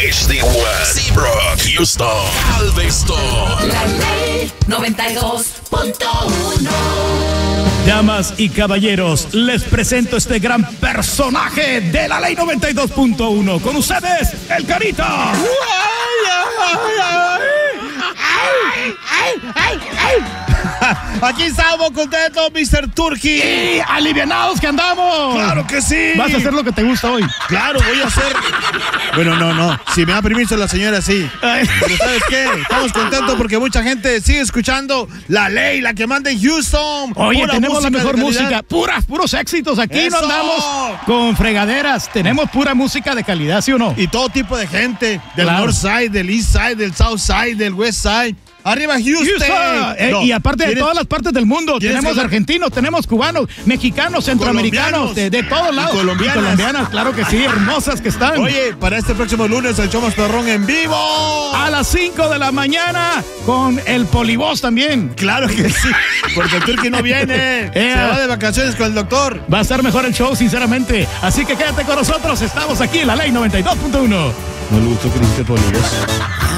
HD1, Seabrook, Houston, Galveston. La Ley 92.1. Damas y caballeros, les presento este gran personaje de la Ley 92.1. Con ustedes, el Carita. Aquí estamos contentos, Mr. Turkey. Y alivianados que andamos. ¡Claro que sí! Vas a hacer lo que te gusta hoy. Claro, voy a hacer. Bueno, no. Si me da permiso la señora, sí. Pero ¿sabes qué? Estamos contentos porque mucha gente sigue escuchando La Ley, la que manda en Houston. Oye, Pura tenemos la mejor de música. Puros éxitos. Aquí no ¡Eso! andamos con fregaderas. Tenemos pura música de calidad, ¿sí o no? Y todo tipo de gente. Del Claro. North Side, del East Side, del South Side, del West Side. ¡Arriba Houston! Houston. Y aparte de todas las partes del mundo, tenemos argentinos, tenemos cubanos, mexicanos, centroamericanos, de todos lados. Y colombianas. Claro que sí, hermosas que están. Oye, para este próximo lunes, el show más perrón en vivo. A las 5 de la mañana con el Polivoz también. Claro que sí, porque el Turkey no viene. Se va de vacaciones con el doctor. Va a estar mejor el show, sinceramente. Así que quédate con nosotros, estamos aquí en la Ley 92.1. No le gustó que dijiste Polivoz.